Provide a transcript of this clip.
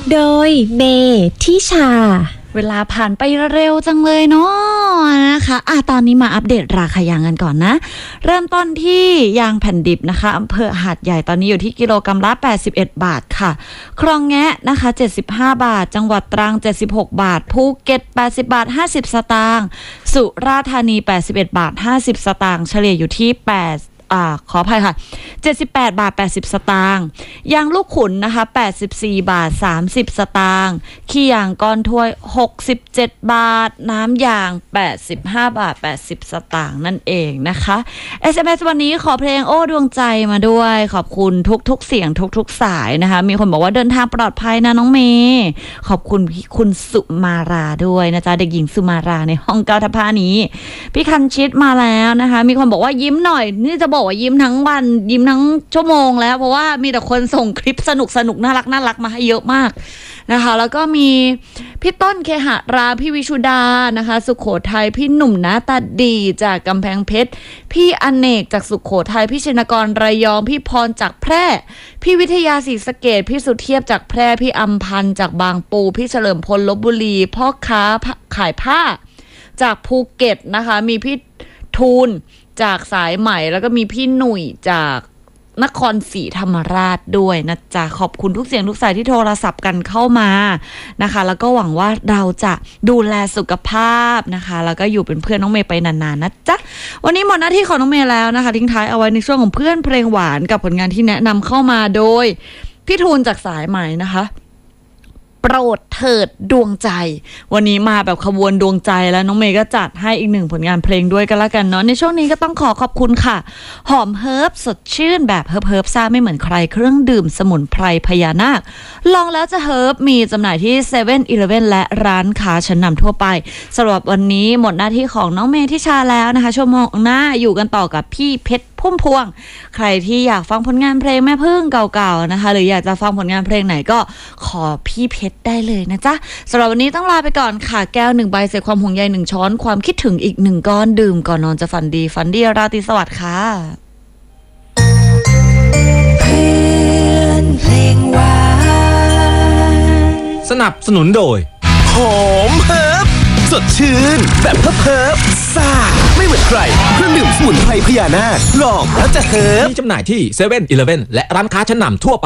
โดยเมทิชาเวลาผ่านไปเร็วจังเลยเนาะนะคะตอนนี้มาอัปเดตราคายางกันก่อนนะเริ่มต้นที่ยางแผ่นดิบนะคะอำเภอหาดใหญ่ตอนนี้อยู่ที่กิโลกรัมละ81 บาทค่ะคลองแงะนะคะ75 บาทจังหวัดตรัง76 บาทภูเก็ต80 บาท50 สตางค์สุราษฎร์ธานี81 บาท50 สตางค์เฉลี่ยอยู่ที่ขออภัยค่ะ78 บาท80 สตางค์ยางลูกขุนนะคะ84 บาท30 สตางค์ขี้ยางก้อนถ้วย67 บาทน้ำยาง85 บาท80 สตางค์นั่นเองนะคะ SMS วันนี้ขอเพลงโอ้ดวงใจมาด้วยขอบคุณทุกเสียงทุกสายนะคะมีคนบอกว่าเดินทางปลอดภัยนะน้องเมย์ขอบคุณคุณสุมาราด้วยนะจ๊ะเด็กหญิงสุมาราในห้องเก้าทับ5นี้พี่คันชิดมาแล้วนะคะมีคนบอกว่ายิ้มหน่อยนี่จะบอกว่ายิ้มทั้งวันยิ้มทั้งชั่วโมงแล้วเพราะว่ามีแต่คนส่งคลิปสนุกน่ารักมาให้เยอะมากนะคะแล้วก็มีพี่ต้นเคหะราพี่วิชุดานะคะสุโขทัยพี่หนุ่มหน้าตาดีจากกำแพงเพชรพี่อเนกจากสุโขทัยพี่ชินกรระยองพี่พรจากแพร่พี่วิทยาศรีสะเกษพี่สุเทียบจากแพร่พี่อัมพันธ์จากบางปูพี่เฉลิมพลลพบุรีพ่อค้าขายผ้าจากภูเก็ตนะคะมีพี่ทูลจากสายใหม่แล้วก็มีพี่หนุ่ยจากนครศรีธรรมราชด้วยนะจ๊ะขอบคุณทุกเสียงทุกสายที่โทรศัพท์กันเข้ามานะคะแล้วก็หวังว่าเราจะดูแลสุขภาพนะคะแล้วก็อยู่เป็นเพื่อนน้องเมย์ไปนานๆนะจ๊ะวันนี้หมดหน้าที่ของน้องเมย์แล้วนะคะทิ้งท้ายเอาไว้ในช่วงของเพื่อนเพลงหวานกับผลงานที่แนะนำเข้ามาโดยพี่ทูลจากสายใหม่นะคะโปรดเถิดดวงใจวันนี้มาแบบขบวนดวงใจแล้วน้องเมย์ก็จัดให้อีกหนึ่งผลงานเพลงด้วยกันละกันเนาะในช่วงนี้ก็ต้องขอบคุณค่ะหอมเฮิร์บสดชื่นแบบเฮิร์บซ่าไม่เหมือนใครเครื่องดื่มสมุนไพรพญานาคลองแล้วจะเฮิร์บมีจำหน่ายที่7-Eleven และร้านค้าชั้นนำทั่วไปสำหรับวันนี้หมดหน้าที่ของน้องเมย์ทิชาแล้วนะคะชั่วโมงหน้าอยู่กันต่อกับพี่เพชรพุ่มพวงใครที่อยากฟังผลงานเพลงแม่พึ่งเก่าๆนะคะหรืออยากจะฟังผลงานเพลงไหนก็ขอพี่เพชรได้เลยนะจ๊ะสำหรับวันนี้ต้องลาไปก่อนค่ะแก้ว1 ใบใส่ความห่วงใย1 ช้อนความคิดถึงอีก1 ก้อนดื่มก่อนนอนจะฝันดีราตรีสวัสดิ์ค่ะเพื่อนเพลงหวานสนับสนุนโดยหอมเฮิร์บสดชื่นแบบเฮิร์บซ่าไม่เหมือนใครเครื่องดื่มสมุนไพรพญานาคลองแล้วจะเฮิร์บมีจำหน่ายที่7-Eleven และร้านค้าชั้นนำทั่วไป